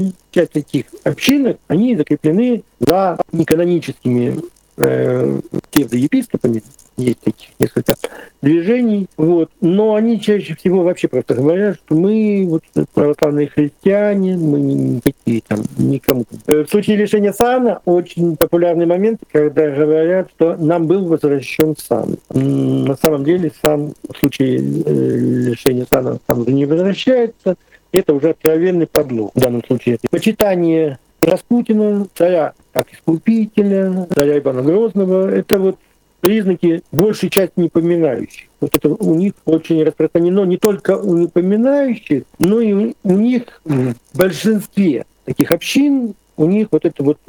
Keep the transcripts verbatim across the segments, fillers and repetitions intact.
часть этих общин, они закреплены за неканоническими э, псевдоепископами, есть таких несколько движений, вот. Но они чаще всего вообще просто говорят, что мы вот православные христиане, мы не такие там никому. В случае лишения сана очень популярный момент, когда говорят, что нам был возвращен сан. На самом деле сан в случае лишения сана там не возвращается. Это уже откровенный подлог в данном случае. Почитание Распутина, царя как искупителя, царя Ивана Грозного, это вот признаки большей части непоминающих. Вот это у них очень распространено не только у непоминающих, но и у них в большинстве таких общин, у них вот это вот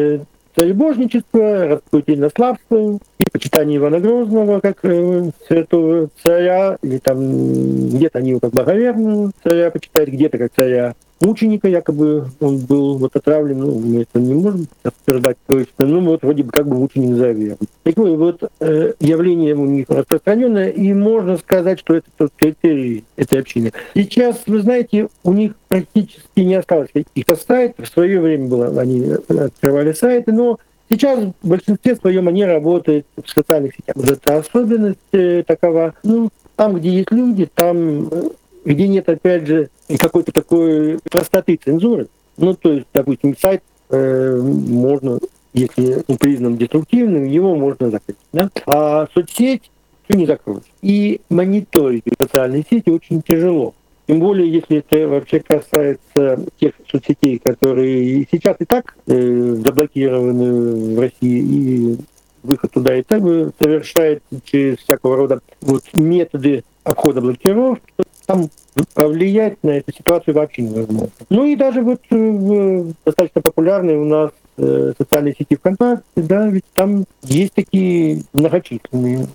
цаrebожничество, распутинославство и почитание Ивана Грозного как э, святого царя, или там где-то они его как благоверного царя почитают, где-то как царя мученика, якобы он был вот отравлен, ну, мы это не можем утверждать точно, ну, вот вроде бы как бы мученик за веру. Такое вот э, явление у них распространенное, и можно сказать, что это тот критерий этой общины. Сейчас, вы знаете, у них практически не осталось каких-то сайтов, в свое время было, они открывали сайты, но сейчас в большинстве своем они работают в социальных сетях. Вот эта особенность э, такова, ну, там, где есть люди, там где нет, опять же, какой-то такой простоты цензуры. Ну, то есть, допустим, сайт э, можно, если он признан деструктивным, его можно закрыть. Да? А соцсеть ты не закроешь. И мониторить социальные сети очень тяжело. Тем более, если это вообще касается тех соцсетей, которые сейчас и так э, заблокированы в России, и выход туда и так совершает через всякого рода вот методы обхода блокировки, там повлиять на эту ситуацию вообще невозможно. Ну и даже вот в достаточно популярной у нас э, социальной сети ВКонтакте, да, ведь там есть такие многочисленные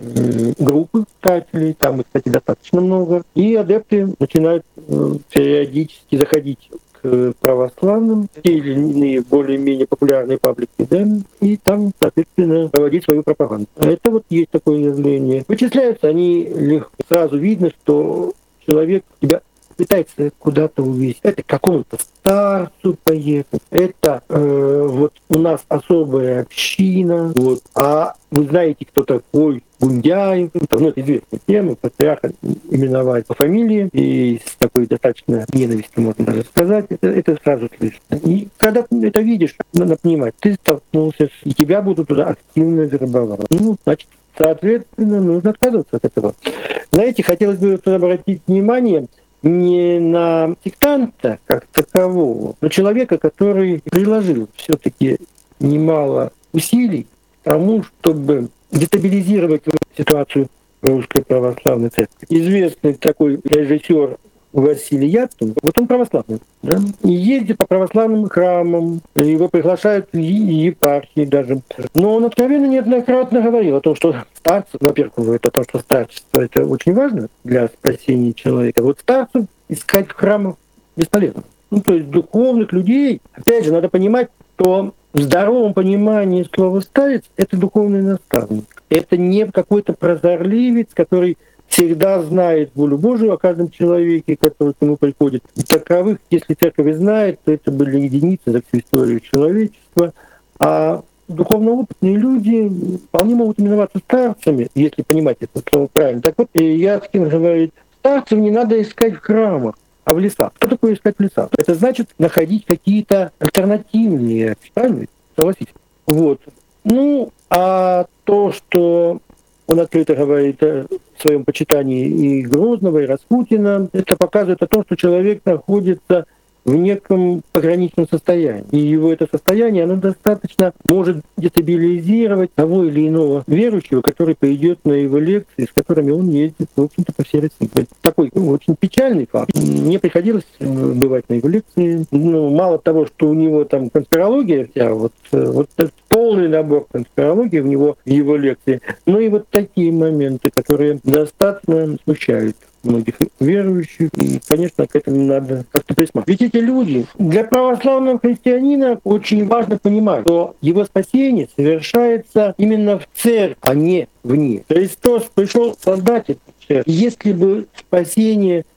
э, группы читателей, там, кстати, достаточно много, и адепты начинают э, периодически заходить к православным, те или иные более-менее популярные паблики, да, и там, соответственно, проводить свою пропаганду. Это вот есть такое явление. Вычисляются они легко. Сразу видно, что человек тебя пытается куда-то увезти. Это к какому-то старцу поехать. Это э, вот у нас особая община. Вот. А вы знаете, кто такой Гундяев? Ну, это известная тема. Патриарха именовать по фамилии. И с такой достаточно ненавистью, можно даже сказать. Это, это сразу слышно. И когда ты это видишь, надо понимать, ты столкнулся, и тебя будут туда активно вербовать. Ну, значит, соответственно, нужно отказываться от этого. Знаете, хотелось бы обратить внимание не на сектанта как такового, но человека, который приложил все-таки немало усилий к тому, чтобы дестабилизировать ситуацию Русской Православной Церкви. Известный такой режиссер Василий Яткин, вот он православный, да? И ездит по православным храмам, его приглашают в епархии даже. Но он откровенно неоднократно говорил о том, что старцев, во-первых, говорит о том, что старчество это очень важно для спасения человека. Вот старцев искать в храмах бесполезно. Ну, то есть духовных людей, опять же, надо понимать, что в здоровом понимании слова «старец» — это духовный наставник. Это не какой-то прозорливец, который всегда знает волю Божию о каждом человеке, который к нему приходит. И таковых, если церковь знает, то это были единицы за всю историю человечества. А духовно опытные люди вполне могут именоваться старцами, если понимать это слово правильно. Так вот, Яцкин говорит, старцев не надо искать в храмах, а в лесах. Что такое искать в лесах? Это значит находить какие-то альтернативные, правильно? Согласитесь. Вот. Ну, а то, что он открыто говорит о своем почитании и Грозного, и Распутина, это показывает о том, что человек находится в неком пограничном состоянии. И его это состояние, оно достаточно может дестабилизировать того или иного верующего, который пойдет на его лекции, с которыми он ездит, в общем-то, по всей России. Это такой ну, очень печальный факт. Мне приходилось бывать на его лекции. Ну, мало того, что у него там конспирология вся, вот, вот полный набор конспирологии в него в его лекции, но и вот такие моменты, которые достаточно смущают многих верующих, и, конечно, к этому надо как-то присматривать. Ведь эти люди, для православного христианина очень важно понимать, что его спасение совершается именно в церкви, а не вне. Христос пришел создать эту церковь. Если бы спасение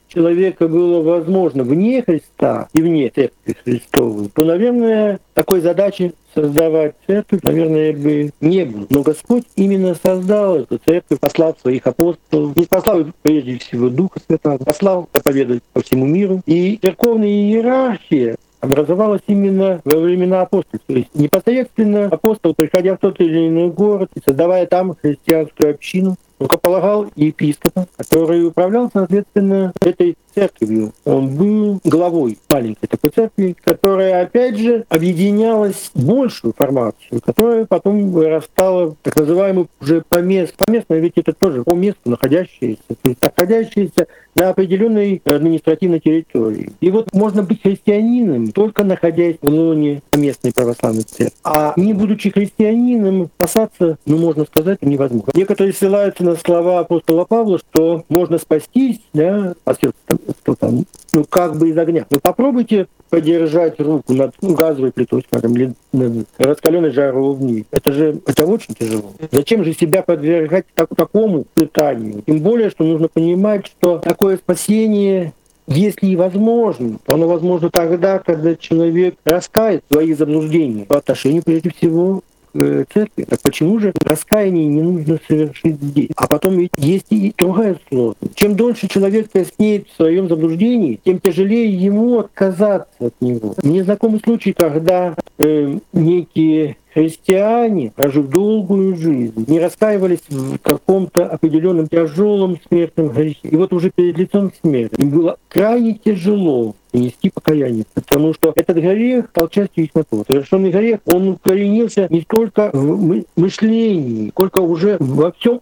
человека было возможно вне Христа и вне Церкви Христовой, то, наверное, такой задачи создавать церковь, наверное, бы не было. Но Господь именно создал эту церковь, послал своих апостолов, не послал прежде всего Духа Святого, послал проповедовать по всему миру. И церковная иерархия образовалась именно во времена апостолов. То есть непосредственно апостол, приходя в тот или иной город и создавая там христианскую общину, рукополагал епископа, который управлял, соответственно, этой церковью. Он был главой маленькой такой церкви, которая, опять же, объединялась в большую формацию, которая потом вырастала в так называемую уже помест. Поместная, ведь это тоже по месту находящаяся, то есть находящаяся на определенной административной территории. И вот можно быть христианином, только находясь в лоне местной православной церкви. А не будучи христианином, спасаться, ну, можно сказать, невозможно. Некоторые ссылаются на слова апостола Павла, что можно спастись, да, спасется там, кто там, ну, как бы из огня. Вы попробуйте подержать руку над ну, газовой плитой, скажем, или над раскаленной жаровней. Это же это очень тяжело. Зачем же себя подвергать так, такому испытанию? Тем более, что нужно понимать, что такое спасение, если и возможно, то оно возможно тогда, когда человек раскает свои заблуждения по отношению, прежде всего, церкви. Так почему же раскаяние не нужно совершить здесь? А потом ведь есть и другая сложность. Чем дольше человек коснеет в своем заблуждении, тем тяжелее ему отказаться от него. Мне знакомы случаи, когда э, некие христиане, прожив долгую жизнь, не раскаивались в каком-то определенном тяжелом смертном грехе. И вот уже перед лицом смерти им было крайне тяжело нести покаяние, потому что этот грех стал частью их натуры. Совершенный грех, он укоренился не только в мышлении, сколько уже во всем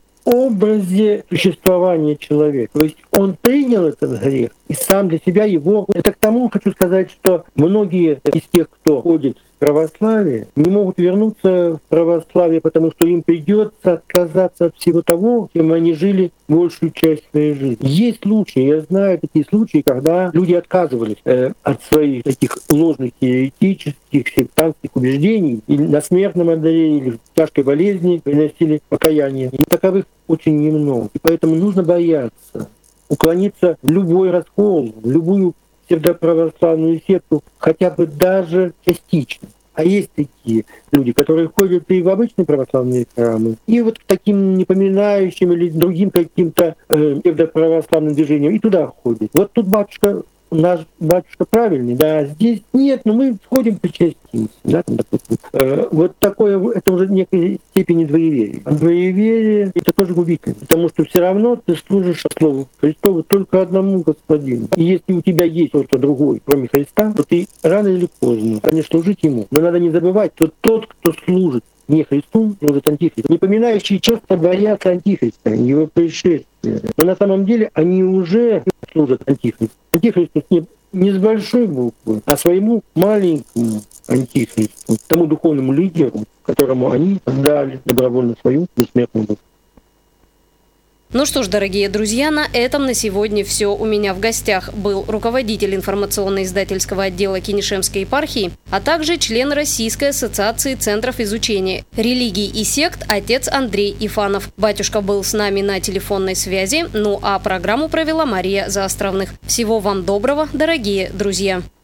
образе существования человека. То есть он принял этот грех и сам для себя его... Это к тому хочу сказать, что многие из тех, кто ходит в православие, не могут вернуться в православие, потому что им придется отказаться от всего того, чем они жили большую часть своей жизни. Есть случаи, я знаю такие случаи, когда люди отказывались э, от своих таких ложных еретических, сектантских убеждений и на смертном одре или в тяжкой болезни приносили покаяние. И таковых очень немного. И поэтому нужно бояться уклониться в любой раскол, в любую псевдоправославную секту, хотя бы даже частично. А есть такие люди, которые ходят и в обычные православные храмы, и вот к таким непоминающим или другим каким-то э, псевдоправославным движениям, и туда ходят. Вот тут батюшка, наш батюшка правильный, да, здесь нет, но мы входим причастимся, да, там, допустим. Э, вот такое, это уже в некой степени двоеверие. А двоеверие — это тоже губительно, потому что все равно ты служишь Слову Христову только одному Господину. И если у тебя есть кто-то другой, кроме Христа, то ты рано или поздно станешь служить Ему. Но надо не забывать, что тот, кто служит не Христу, служит Антихристу. Непоминающие часто боятся Антихриста, его пришествия. Но на самом деле они уже служат Антихристу. Антихристу не, не с большой буквы, а своему маленькому Антихристу, тому духовному лидеру, которому они отдали добровольно свою бессмертную душу. Ну что ж, дорогие друзья, на этом на сегодня все. У меня в гостях был руководитель информационно-издательского отдела Кинешемской епархии, а также член Российской ассоциации центров изучения религий и сект отец Андрей Ифанов. Батюшка был с нами на телефонной связи, ну а программу провела Мария Заостровных. Всего вам доброго, дорогие друзья!